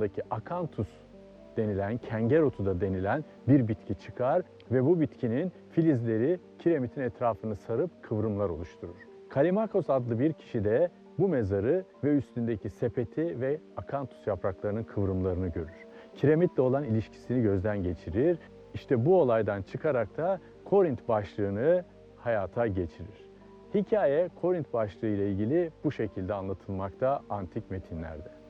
altındaki akantus denilen, kenger otu da denilen bir bitki çıkar ve bu bitkinin filizleri kiremitin etrafını sarıp kıvrımlar oluşturur. Kalimakos adlı bir kişi de bu mezarı ve üstündeki sepeti ve akantus yapraklarının kıvrımlarını görür. Kiremitle olan ilişkisini gözden geçirir. İşte bu olaydan çıkarak da Korint başlığını hayata geçirir. Hikaye Korint başlığı ile ilgili bu şekilde anlatılmakta antik metinlerde.